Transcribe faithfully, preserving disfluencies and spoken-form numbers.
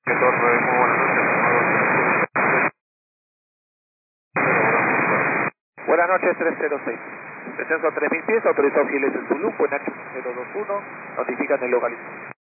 Torre, muy buenas noches. Buenas noches, tres cero seis. Descenso a tres mil pies, autorizado Giles en Zulu, Buenacho cero dos uno, notifican el localización.